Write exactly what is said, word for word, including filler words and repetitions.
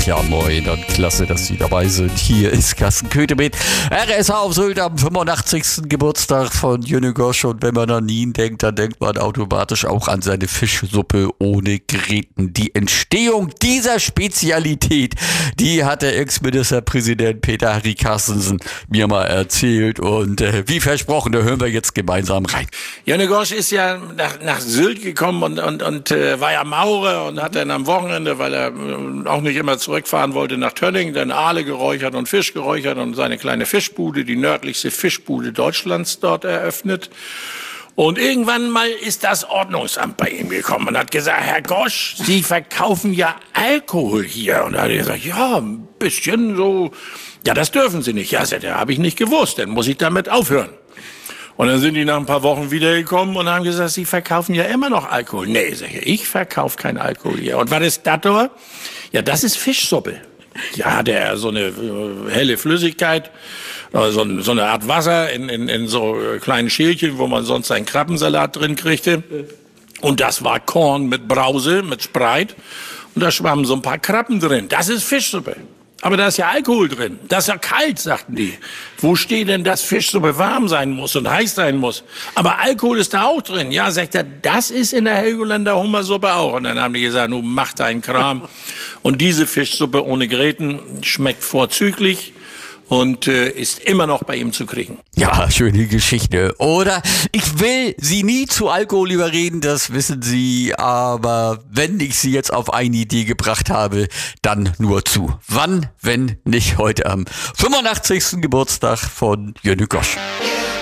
Ach ja, moin und klasse, dass Sie dabei sind. Hier ist Carsten Köthe mit R S H auf Sylt am fünfundachtzigsten Geburtstag von Jönne Gosch. Und wenn man an ihn denkt, dann denkt man automatisch auch an seine Fischsuppe ohne Gräten. Die Entstehung dieser Spezialität, die hat der Ex-Ministerpräsident Peter Harry Carstensen mir mal erzählt. Und äh, wie versprochen, da hören wir jetzt gemeinsam rein. Jönne Gosch ist ja nach, nach Sylt gekommen und, und, und äh, war ja Maurer und hat dann am Wochenende, weil er äh, auch nicht immer zurückfahren wollte nach Tönning, dann Aale geräuchert und Fisch geräuchert und seine kleine Fischbude, die nördlichste Fischbude Deutschlands, dort eröffnet. Und irgendwann mal ist das Ordnungsamt bei ihm gekommen und hat gesagt, Herr Gosch, Sie verkaufen ja Alkohol hier. Und da hat er gesagt, ja, ein bisschen so. Ja, das dürfen Sie nicht. Ja, das habe ich nicht gewusst, dann muss ich damit aufhören. Und dann sind die nach ein paar Wochen wiedergekommen und haben gesagt, Sie verkaufen ja immer noch Alkohol. Nee, sag ich, ich verkaufe kein Alkohol hier. Und was ist das da? Ja, das ist Fischsuppe. Ja, der so eine äh, helle Flüssigkeit, äh, so, so eine Art Wasser in, in, in so äh, kleinen Schälchen, wo man sonst einen Krabbensalat drin kriegte. Und das war Korn mit Brause, mit Spreit. Und da schwammen so ein paar Krabben drin. Das ist Fischsuppe. Aber da ist ja Alkohol drin. Das ist ja kalt, sagten die. Wo steht denn, dass Fischsuppe warm sein muss und heiß sein muss? Aber Alkohol ist da auch drin. Ja, sagt er, das ist in der Helgoländer Hummersuppe auch. Und dann haben die gesagt, nun mach deinen Kram. Und diese Fischsuppe ohne Gräten schmeckt vorzüglich und äh, ist immer noch bei ihm zu kriegen. Ja, schöne Geschichte, oder? Ich will Sie nie zu Alkohol überreden, das wissen Sie, aber wenn ich Sie jetzt auf eine Idee gebracht habe, dann nur zu. Wann, wenn nicht heute am fünfundachtzigsten Geburtstag von Jönne Gosch.